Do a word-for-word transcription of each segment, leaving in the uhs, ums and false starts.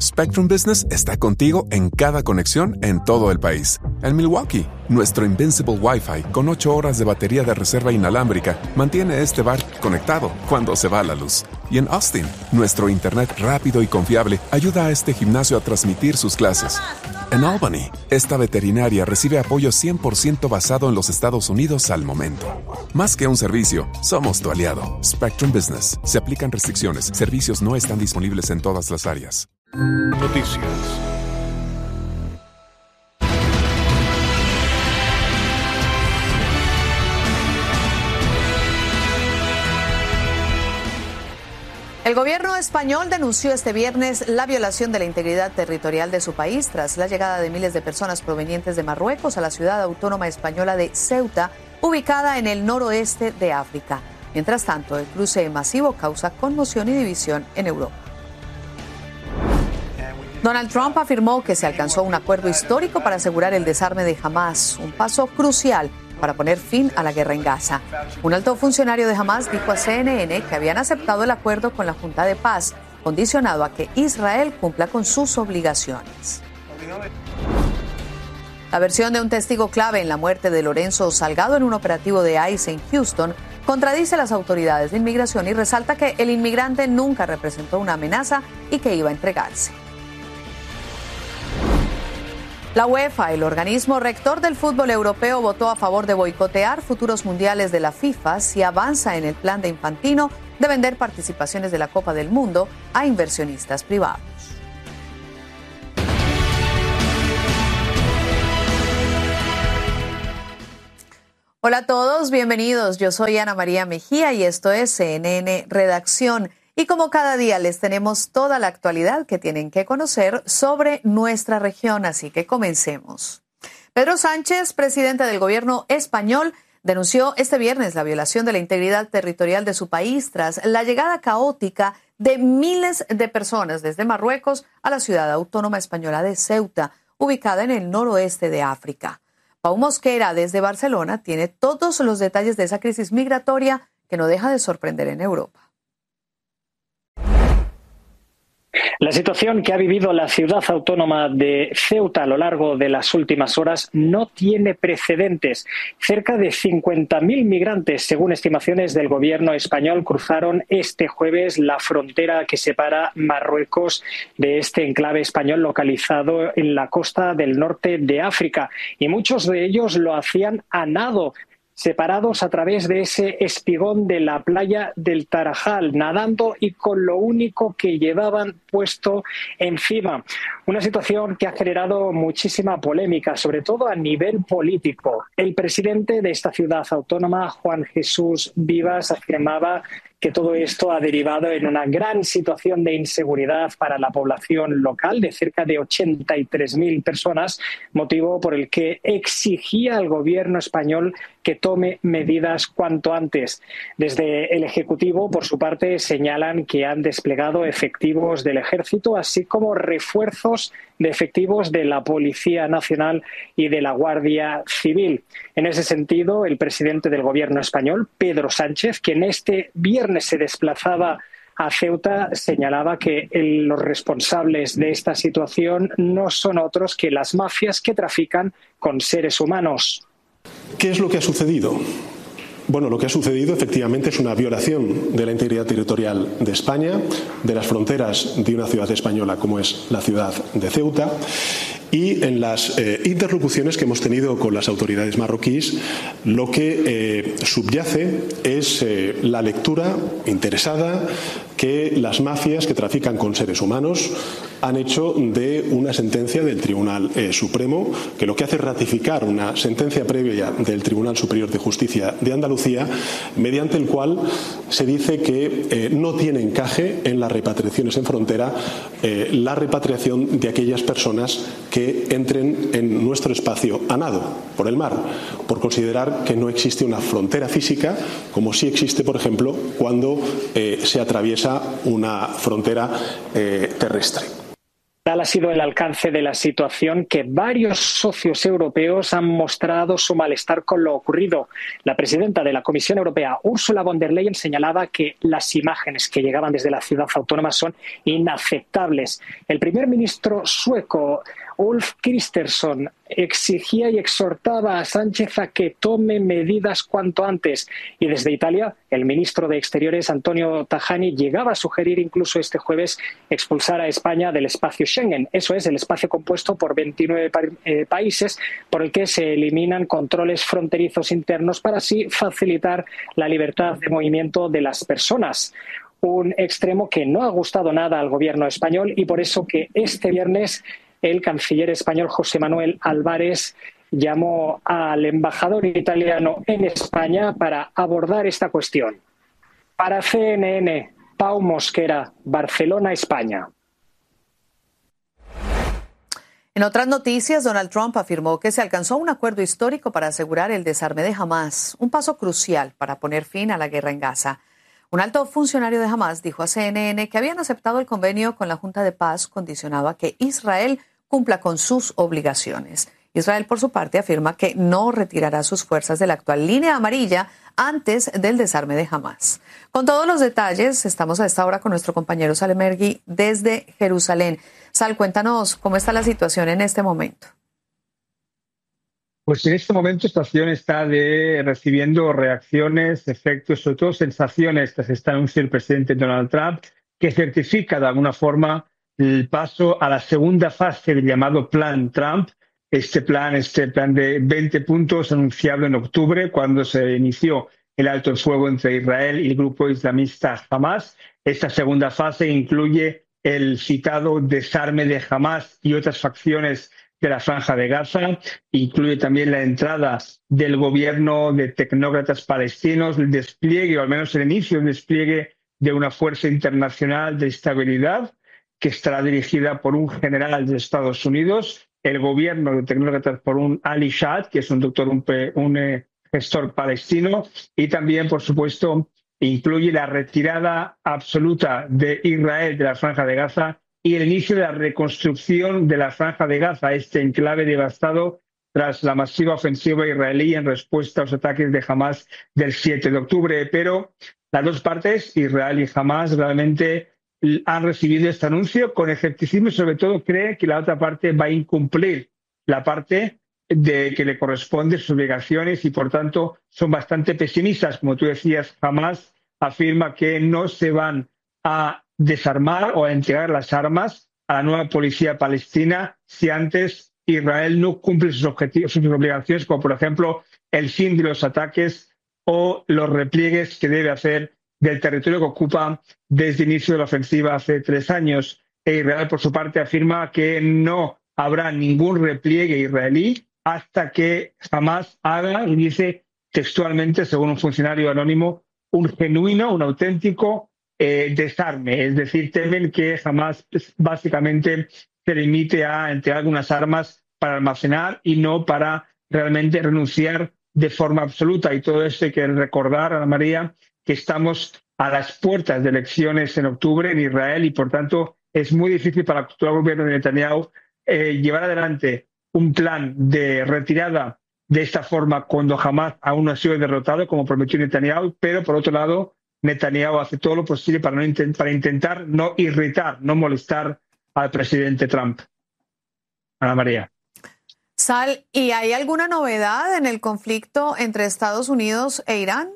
Spectrum Business está contigo en cada conexión en todo el país. En Milwaukee, nuestro Invincible Wi-Fi con ocho horas de batería de reserva inalámbrica mantiene este bar conectado cuando se va la luz. Y en Austin, nuestro internet rápido y confiable ayuda a este gimnasio a transmitir sus clases. En Albany, esta veterinaria recibe apoyo cien por ciento basado en los Estados Unidos al momento. Más que un servicio, somos tu aliado. Spectrum Business. Se aplican restricciones. Servicios no están disponibles en todas las áreas. Noticias. El gobierno español denunció este viernes la violación de la integridad territorial de su país tras la llegada de miles de personas provenientes de Marruecos a la ciudad autónoma española de Ceuta, ubicada en el noroeste de África. Mientras tanto, el cruce masivo causa conmoción y división en Europa. Donald Trump afirmó que se alcanzó un acuerdo histórico para asegurar el desarme de Hamás, un paso crucial para poner fin a la guerra en Gaza. Un alto funcionario de Hamás dijo a C N N que habían aceptado el acuerdo con la Junta de Paz, condicionado a que Israel cumpla con sus obligaciones. La versión de un testigo clave en la muerte de Lorenzo Salgado en un operativo de ICE en Houston contradice a las autoridades de inmigración y resalta que el inmigrante nunca representó una amenaza y que iba a entregarse. La UEFA, el organismo rector del fútbol europeo, votó a favor de boicotear futuros mundiales de la FIFA si avanza en el plan de Infantino de vender participaciones de la Copa del Mundo a inversionistas privados. Hola a todos, bienvenidos. Yo soy Ana María Mejía y esto es C N N Redacción. Y como cada día les tenemos toda la actualidad que tienen que conocer sobre nuestra región, así que comencemos. Pedro Sánchez, presidente del gobierno español, denunció este viernes la violación de la integridad territorial de su país tras la llegada caótica de miles de personas desde Marruecos a la ciudad autónoma española de Ceuta, ubicada en el noroeste de África. Pau Mosquera, desde Barcelona, tiene todos los detalles de esa crisis migratoria que no deja de sorprender en Europa. La situación que ha vivido la ciudad autónoma de Ceuta a lo largo de las últimas horas no tiene precedentes. Cerca de cincuenta mil migrantes, según estimaciones del gobierno español, cruzaron este jueves la frontera que separa Marruecos de este enclave español localizado en la costa del norte de África. Y muchos de ellos lo hacían a nado, separados a través de ese espigón de la playa del Tarajal, nadando y con lo único que llevaban puesto encima. Una situación que ha generado muchísima polémica, sobre todo a nivel político. El presidente de esta ciudad autónoma, Juan Jesús Vivas, afirmaba que todo esto ha derivado en una gran situación de inseguridad para la población local de cerca de ochenta y tres mil personas, motivo por el que exigía al gobierno español que tome medidas cuanto antes. Desde el Ejecutivo, por su parte, señalan que han desplegado efectivos del Ejército, así como refuerzos de efectivos de la Policía Nacional y de la Guardia Civil. En ese sentido, el presidente del Gobierno español, Pedro Sánchez, quien este viernes se desplazaba a Ceuta, señalaba que el, los responsables de esta situación no son otros que las mafias que trafican con seres humanos. ¿Qué es lo que ha sucedido? Bueno, lo que ha sucedido efectivamente es una violación de la integridad territorial de España, de las fronteras de una ciudad española como es la ciudad de Ceuta, y en las eh, interlocuciones que hemos tenido con las autoridades marroquíes, lo que eh, subyace es eh, la lectura interesada que las mafias que trafican con seres humanos han hecho de una sentencia del Tribunal eh, Supremo, que lo que hace es ratificar una sentencia previa del Tribunal Superior de Justicia de Andalucía, mediante el cual se dice que eh, no tiene encaje en las repatriaciones en frontera eh, la repatriación de aquellas personas que entren en nuestro espacio a nado, por el mar, por considerar que no existe una frontera física, como sí existe, por ejemplo, cuando eh, se atraviesa una frontera eh, terrestre. Tal ha sido el alcance de la situación que varios socios europeos han mostrado su malestar con lo ocurrido. La presidenta de la Comisión Europea, Ursula von der Leyen, señalaba que las imágenes que llegaban desde la ciudad autónoma son inaceptables. El primer ministro sueco, Ulf Kristersson, exigía y exhortaba a Sánchez a que tome medidas cuanto antes. Y desde Italia, el ministro de Exteriores, Antonio Tajani, llegaba a sugerir incluso este jueves expulsar a España del espacio Schengen. Eso es, el espacio compuesto por veintinueve pa eh, países por el que se eliminan controles fronterizos internos para así facilitar la libertad de movimiento de las personas. Un extremo que no ha gustado nada al gobierno español y por eso que este viernes el canciller español José Manuel Álvarez llamó al embajador italiano en España para abordar esta cuestión. Para C N N, Pau Mosquera, Barcelona, España. En otras noticias, Donald Trump afirmó que se alcanzó un acuerdo histórico para asegurar el desarme de Hamás, un paso crucial para poner fin a la guerra en Gaza. Un alto funcionario de Hamás dijo a C N N que habían aceptado el convenio con la Junta de Paz condicionado a que Israel cumpla con sus obligaciones. Israel, por su parte, afirma que no retirará sus fuerzas de la actual línea amarilla antes del desarme de Hamás. Con todos los detalles, estamos a esta hora con nuestro compañero Sal Emergui desde Jerusalén. Sal, cuéntanos cómo está la situación en este momento. Pues en este momento esta situación está de, recibiendo reacciones, efectos, sobre todo sensaciones tras este anuncio del presidente Donald Trump, que certifica de alguna forma el paso a la segunda fase del llamado Plan Trump. Este plan, este plan de veinte puntos anunciado en octubre, cuando se inició el alto el fuego entre Israel y el grupo islamista Hamás. Esta segunda fase incluye el citado desarme de Hamás y otras facciones de la Franja de Gaza. Incluye también la entrada del gobierno de tecnócratas palestinos, el despliegue, o al menos el inicio del despliegue de una fuerza internacional de estabilidad que estará dirigida por un general de Estados Unidos, el gobierno de tecnócratas por un Ali Shad, que es un doctor, un, un eh, gestor palestino, y también, por supuesto, incluye la retirada absoluta de Israel de la Franja de Gaza y el inicio de la reconstrucción de la Franja de Gaza, este enclave devastado tras la masiva ofensiva israelí en respuesta a los ataques de Hamás del siete de octubre. Pero las dos partes, Israel y Hamás, realmente han recibido este anuncio con escepticismo y sobre todo cree que la otra parte va a incumplir la parte de que le corresponde sus obligaciones y por tanto son bastante pesimistas. Como tú decías, Hamás afirma que no se van a desarmar o a entregar las armas a la nueva policía palestina si antes Israel no cumple sus objetivos, sus obligaciones, como por ejemplo el fin de los ataques o los repliegues que debe hacer del territorio que ocupa desde el inicio de la ofensiva hace tres años. E Israel, por su parte, afirma que no habrá ningún repliegue israelí hasta que Hamás haga, y dice textualmente, según un funcionario anónimo, un genuino, un auténtico eh, desarme. Es decir, temen que Hamás básicamente se limite a entregar algunas armas para almacenar y no para realmente renunciar de forma absoluta. Y todo esto hay que recordar, Ana María, que estamos a las puertas de elecciones en octubre en Israel y, por tanto, es muy difícil para el actual gobierno de Netanyahu eh, llevar adelante un plan de retirada de esta forma cuando Hamás aún no ha sido derrotado, como prometió Netanyahu, pero, por otro lado, Netanyahu hace todo lo posible para, no intent para intentar no irritar, no molestar al presidente Trump. Ana María. Sal, ¿y hay alguna novedad en el conflicto entre Estados Unidos e Irán?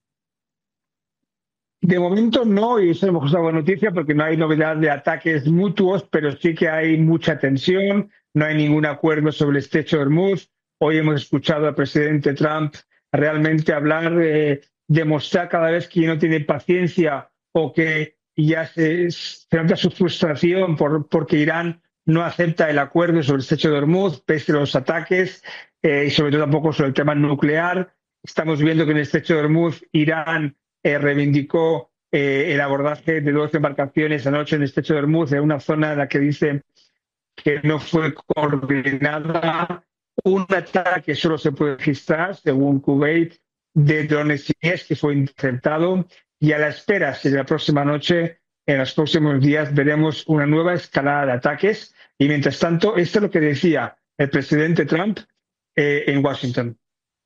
De momento no, y eso es una buena noticia porque no hay novedad de ataques mutuos, pero sí que hay mucha tensión, no hay ningún acuerdo sobre el estrecho de Hormuz. Hoy hemos escuchado al presidente Trump realmente hablar, eh, demostrar cada vez que no tiene paciencia o que ya se, se nota su frustración por, porque Irán no acepta el acuerdo sobre el estrecho de Hormuz, pese a los ataques, eh, y sobre todo tampoco sobre el tema nuclear. Estamos viendo que en el estrecho de Hormuz Irán Eh, reivindicó eh, el abordaje de dos embarcaciones anoche en el estrecho de Hormuz, en una zona en la que dice que no fue coordinada. Un ataque solo se puede registrar, según Kuwait, de drones iraníes que fue interceptado. Y a la espera, si la próxima noche, en los próximos días, veremos una nueva escalada de ataques. Y mientras tanto, esto es lo que decía el presidente Trump eh, en Washington.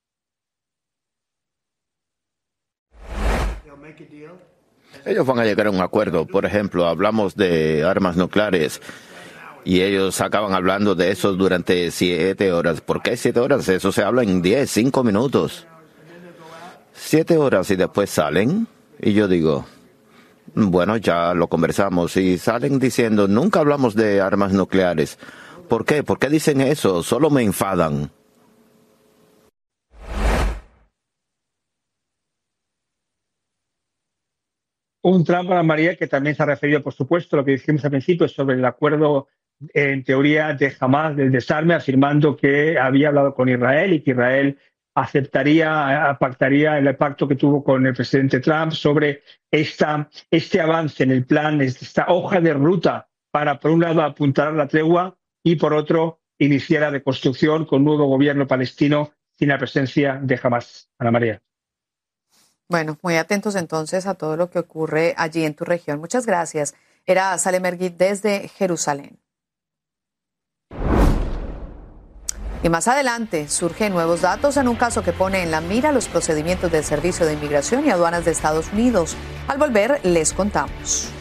Ellos van a llegar a un acuerdo. Por ejemplo, hablamos de armas nucleares y ellos acaban hablando de eso durante siete horas. ¿Por qué siete horas? Eso se habla en diez, cinco minutos. Siete horas y después salen y yo digo, bueno, ya lo conversamos y salen diciendo, nunca hablamos de armas nucleares. ¿Por qué? ¿Por qué dicen eso? Solo me enfadan. Un Trump, Ana María, que también se ha referido, por supuesto, a lo que dijimos al principio sobre el acuerdo, en teoría, de Hamás, del desarme, afirmando que había hablado con Israel y que Israel aceptaría, pactaría el pacto que tuvo con el presidente Trump sobre esta, este avance en el plan, esta hoja de ruta para, por un lado, apuntar a la tregua y, por otro, iniciar la reconstrucción con un nuevo gobierno palestino sin la presencia de Hamás. Ana María. Bueno, muy atentos entonces a todo lo que ocurre allí en tu región. Muchas gracias. Era Salem Ergit desde Jerusalén. Y más adelante surgen nuevos datos en un caso que pone en la mira los procedimientos del Servicio de Inmigración y Aduanas de Estados Unidos. Al volver, les contamos.